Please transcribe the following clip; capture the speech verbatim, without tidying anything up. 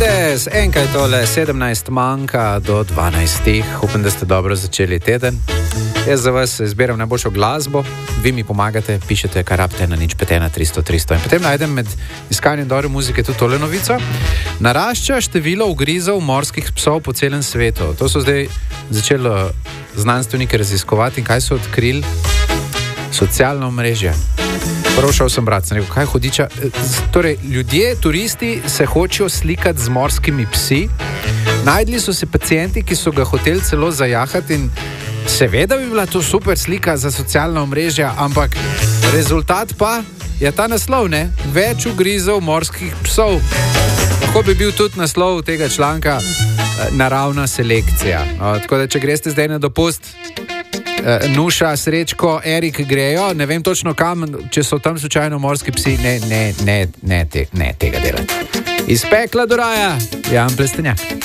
Vides, enkaj tole, sedemnajst manjka do dvanajstih. Upam, da ste dobro začeli teden. Jaz za vas izbiram najboljšo glasbo, vi mi pomagate, pišete, kar rabite na nič pet ena tristo tristo. In potem najdem med iskanjem dobre muzike tudi tole novico. Narašča število ugrizov morskih psov po celem svetu. To so zdaj začeli znanstveniki raziskovati in kaj so odkrili? Socialno omrežje. Prvo šel sem brat, sem rekel, kaj hudiča. Torej, ljudje, turisti se hočejo slikati z morskimi psi. Najdli so se pacienti, ki so ga hoteli celo zajahati in seveda bi bila to super slika za socialna omrežja, ampak rezultat pa je ta naslov, ne? Več ugrizov morskih psov. Lahko bi bil tudi naslov tega članka naravna selekcija. No, tako da, če greste zdaj na dopust, Nuša, Srečko, Erik grejo, ne vem točno kam, če so tam slučajno morski psi, ne, ne, ne, ne, te, ne tega delati. Iz pekla do raja, Jan Plestenjak.